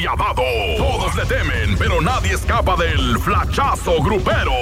despiadado. Todos le temen, pero nadie escapa del flachazo grupero.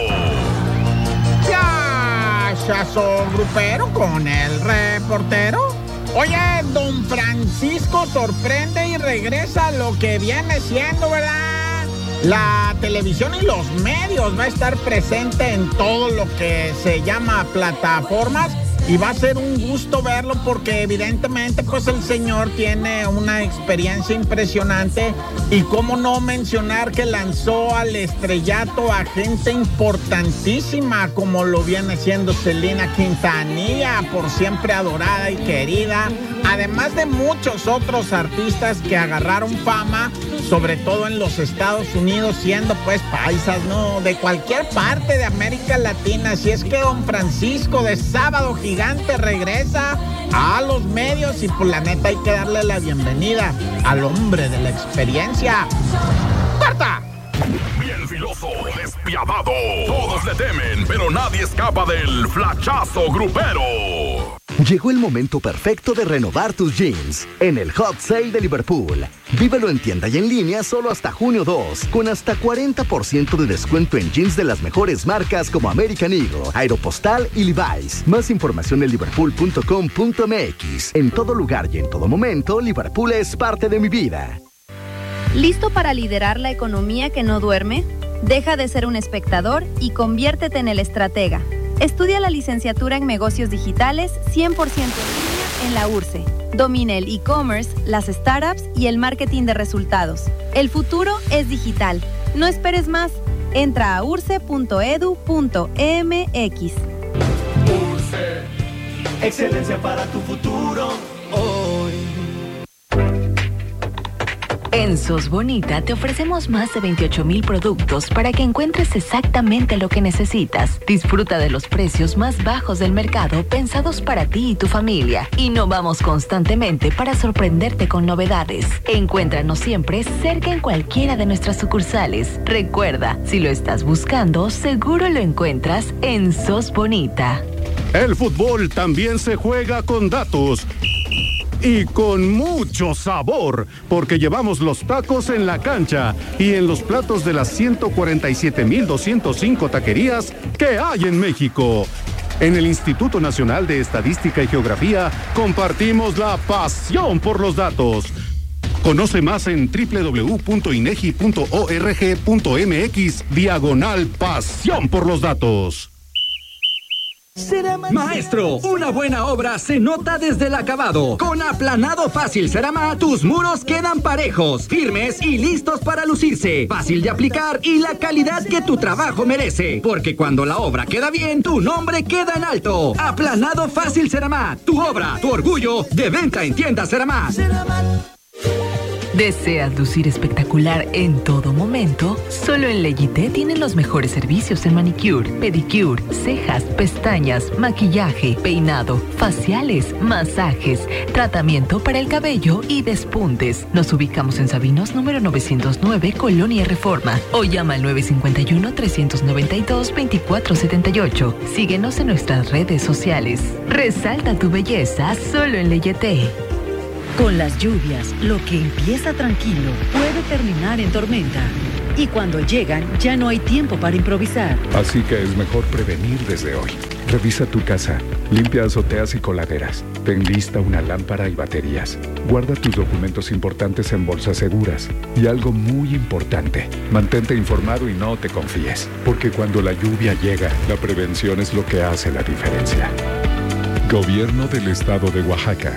Flachazo grupero con el reportero. Oye, don Francisco sorprende y regresa lo que viene siendo, ¿verdad? La televisión y los medios va a estar presente en todo lo que se llama plataformas. Y va a ser un gusto verlo porque evidentemente pues el señor tiene una experiencia impresionante y cómo no mencionar que lanzó al estrellato a gente importantísima como lo viene siendo Selena Quintanilla, por siempre adorada y querida, además de muchos otros artistas que agarraron fama, sobre todo en los Estados Unidos, siendo pues paisas, ¿no? De cualquier parte de América Latina. Así es que don Francisco de Sábado Gigante regresa a los medios y pues la neta hay que darle la bienvenida al hombre de la experiencia. ¡Corta! Bien filoso, despiadado. Todos le temen, pero nadie escapa del flachazo grupero. Llegó el momento perfecto de renovar tus jeans en el Hot Sale de Liverpool. Vívelo en tienda y en línea solo hasta junio 2, con hasta 40% de descuento en jeans de las mejores marcas como American Eagle, Aeropostale y Levi's. Más información en liverpool.com.mx. En todo lugar y en todo momento, Liverpool es parte de mi vida. ¿Listo para liderar la economía que no duerme? Deja de ser un espectador y conviértete en el estratega. Estudia la licenciatura en negocios digitales 100% en línea en la URSE. Domina el e-commerce, las startups y el marketing de resultados. El futuro es digital. No esperes más. Entra a urse.edu.mx. URSE, excelencia para tu futuro hoy. En SOS Bonita te ofrecemos más de 28,000 productos para que encuentres exactamente lo que necesitas. Disfruta de los precios más bajos del mercado pensados para ti y tu familia. Innovamos constantemente para sorprenderte con novedades. Encuéntranos siempre cerca en cualquiera de nuestras sucursales. Recuerda, si lo estás buscando, seguro lo encuentras en SOS Bonita. El fútbol también se juega con datos. Y con mucho sabor, porque llevamos los tacos en la cancha y en los platos de las 147,205 taquerías que hay en México. En el Instituto Nacional de Estadística y Geografía compartimos la pasión por los datos. Conoce más en www.inegi.org.mx/pasión por los datos. Maestro, una buena obra se nota desde el acabado. Con aplanado fácil Ceramá, tus muros quedan parejos, firmes y listos para lucirse. Fácil de aplicar y la calidad que tu trabajo merece. Porque cuando la obra queda bien, tu nombre queda en alto. Aplanado fácil Ceramá, tu obra, tu orgullo, de venta en tiendas Ceramá. ¿Deseas lucir espectacular en todo momento? Solo en Leyité tienen los mejores servicios en manicure, pedicure, cejas, pestañas, maquillaje, peinado, faciales, masajes, tratamiento para el cabello y despuntes. Nos ubicamos en Sabinos número 909, Colonia Reforma, o llama al 951-392-2478. Síguenos en nuestras redes sociales. Resalta tu belleza solo en Leyité. Con las lluvias, lo que empieza tranquilo puede terminar en tormenta. Y cuando llegan, ya no hay tiempo para improvisar. Así que es mejor prevenir desde hoy. Revisa tu casa, limpia azoteas y coladeras. Ten lista una lámpara y baterías. Guarda tus documentos importantes en bolsas seguras. Y algo muy importante, mantente informado y no te confíes. Porque cuando la lluvia llega, la prevención es lo que hace la diferencia. Gobierno del Estado de Oaxaca.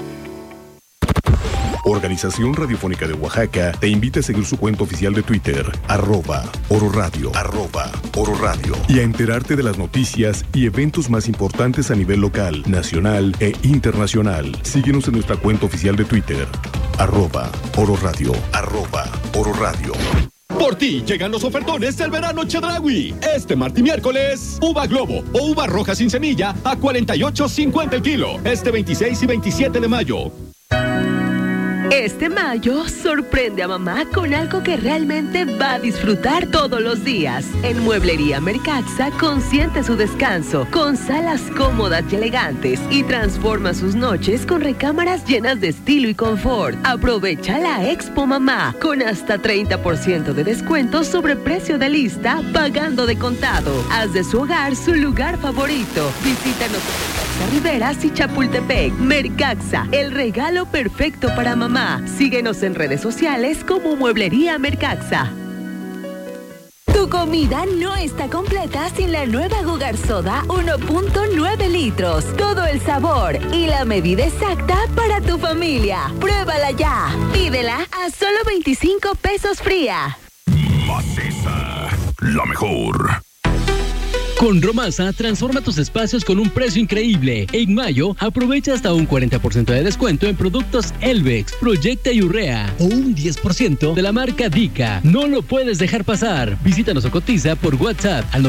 Organización Radiofónica de Oaxaca te invita a seguir su cuenta oficial de Twitter, @Oro Radio, @Oro Radio, y a enterarte de las noticias y eventos más importantes a nivel local, nacional e internacional. Síguenos en nuestra cuenta oficial de Twitter, @Oro Radio, @Oro Radio. Por ti llegan los ofertones del verano Chedraui. Este martes y miércoles, uva globo o uva roja sin semilla a $48.50 el kilo. Este 26 y 27 de mayo. Este mayo, sorprende a mamá con algo que realmente va a disfrutar todos los días. En Mueblería Mercaxa consiente su descanso con salas cómodas y elegantes y transforma sus noches con recámaras llenas de estilo y confort. Aprovecha la Expo Mamá con hasta 30% de descuento sobre precio de lista pagando de contado. Haz de su hogar su lugar favorito. Visítanos en Riberas y Chapultepec. Mercaxa, el regalo perfecto para mamá. Síguenos en redes sociales como Mueblería Mercaxa. Tu comida no está completa sin la nueva Gugar Soda 1.9 litros. Todo el sabor y la medida exacta para tu familia. Pruébala ya. Pídela a solo 25 pesos fría. Maciza, la mejor. Con Romasa, transforma tus espacios con un precio increíble. En mayo, aprovecha hasta un 40% de descuento en productos Elvex, Proyecta y Urrea, o un 10% de la marca Dica. No lo puedes dejar pasar. Visítanos o cotiza por WhatsApp al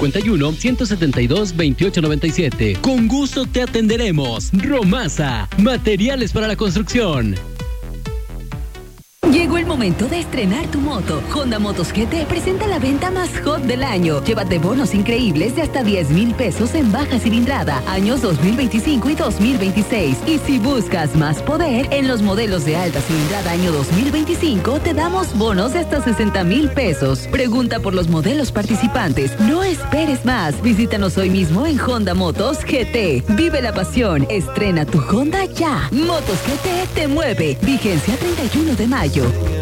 951-172-2897. Con gusto te atenderemos. Romasa, materiales para la construcción. Llegó el momento de estrenar tu moto. Honda Motos GT presenta la venta más hot del año. Llévate bonos increíbles de hasta 10,000 pesos en baja cilindrada, años 2025 y 2026. Y si buscas más poder, en los modelos de alta cilindrada año 2025 te damos bonos de hasta 60,000 pesos. Pregunta por los modelos participantes. No esperes más. Visítanos hoy mismo en Honda Motos GT. Vive la pasión. Estrena tu Honda ya. Motos GT te mueve. Vigencia 31 de mayo.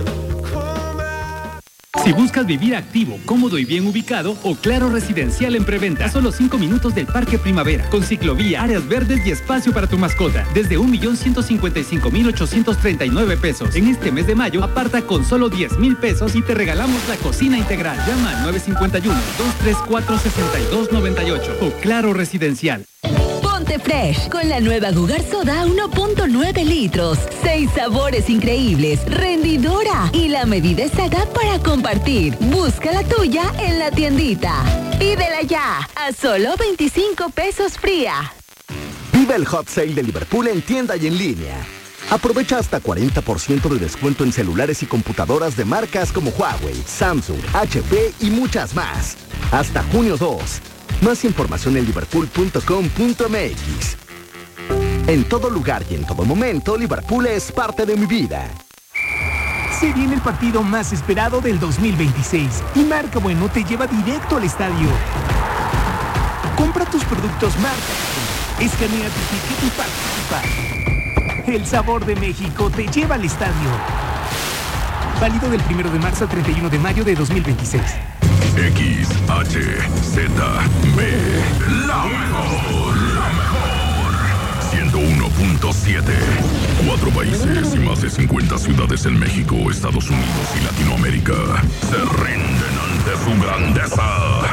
Si buscas vivir activo, cómodo y bien ubicado, Oclaro Residencial en preventa. A solo 5 minutos del Parque Primavera, con ciclovía, áreas verdes y espacio para tu mascota. Desde 1,155,839 pesos. En este mes de mayo, aparta con solo 10,000 pesos y te regalamos la cocina integral. Llama al 951-234-6298. Oclaro Residencial. Ponte fresh con la nueva Gugar Soda 1.9 litros. 6 sabores increíbles, rendidora y la medida exacta para compartir. Busca la tuya en la tiendita. Pídela ya a solo 25 pesos fría. Vive el Hot Sale de Liverpool en tienda y en línea. Aprovecha hasta 40% de descuento en celulares y computadoras de marcas como Huawei, Samsung, HP y muchas más. Hasta junio 2. Más información en liverpool.com.mx. En todo lugar y en todo momento, Liverpool es parte de mi vida. Se viene el partido más esperado del 2026 y Marca Bueno te lleva directo al estadio. Compra tus productos Marca, escanea tu ticket y participa. El sabor de México te lleva al estadio. Válido del 1 de marzo al 31 de mayo de 2026. XHZB, la mejor, 101.7. 4 países y más de 50 ciudades en México, Estados Unidos y Latinoamérica se rinden ante su grandeza.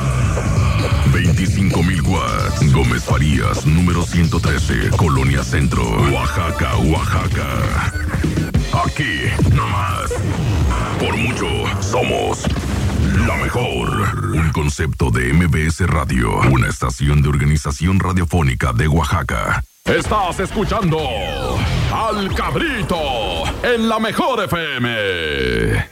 25,000 watts. Gómez Farías, número 113, Colonia Centro, Oaxaca, Oaxaca. Aquí, nomás. Por mucho, somos la mejor. Un concepto de MBS Radio, una estación de organización radiofónica de Oaxaca. Estás escuchando Al Cabrito en la Mejor FM.